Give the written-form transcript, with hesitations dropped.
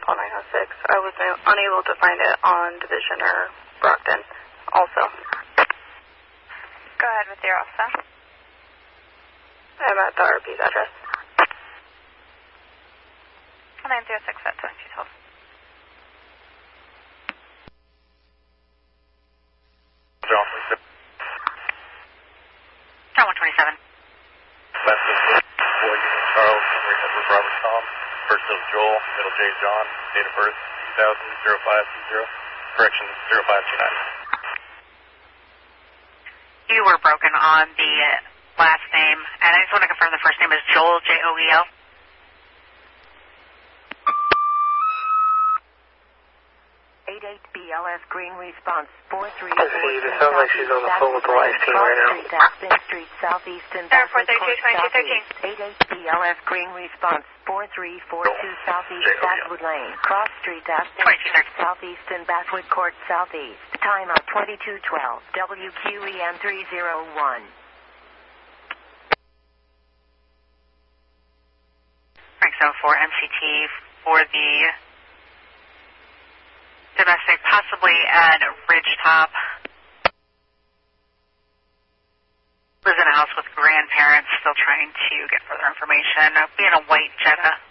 call 906. I was unable to find it on Division or Brockton also. Go ahead with your officer. I'm at the RP's address. 906 at 2212. John 127. Message for Union Charles, summary Edward Robert Tom, first name Joel, middle J John, date of birth 2000-0520, correction 0529. You were broken on the last name, and I just want to confirm the first name is Joel, Joel. 88BLS Green Response 434. It sounds like she's on the phone with the live team right now. Street, Aspen Street, Southeast, and 432-2213. 88BLS Green Response 4342 Southeast, Basswood Lane. Cross Street, Aspen Street, Southeast, and Basswood Court, Southeast. Time out 2212. WQEN 301. Frank 74 MCT for the domestic, possibly at Ridgetop. Lives in a house with grandparents, still trying to get further information. Being a white Jetta.